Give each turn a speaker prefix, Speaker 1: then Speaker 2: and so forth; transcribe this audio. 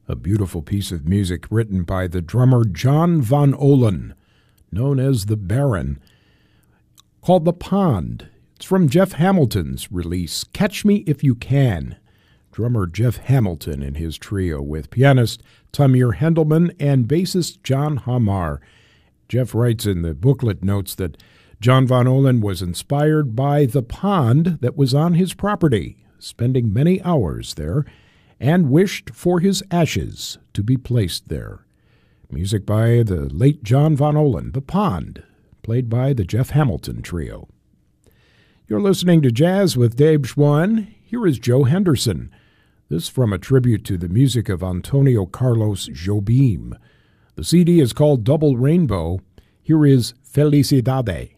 Speaker 1: A beautiful piece of music written by the drummer John Von Ohlen, known as the Baron, called The Pond. It's from Jeff Hamilton's release, Catch Me If You Can. Drummer Jeff Hamilton and his trio with pianist Tamir Hendelman and bassist John Hamar. Jeff writes in the booklet notes that John Von Ohlen was inspired by the pond that was on his property, spending many hours there, and wished for his ashes to be placed there. Music by the late John Von Ohlen, The Pond, played by the Jeff Hamilton Trio. You're listening to Jazz with Dave Schwann. Here is Joe Henderson. This from a tribute to the music of Antonio Carlos Jobim. The CD is called Double Rainbow. Here is Felicidade.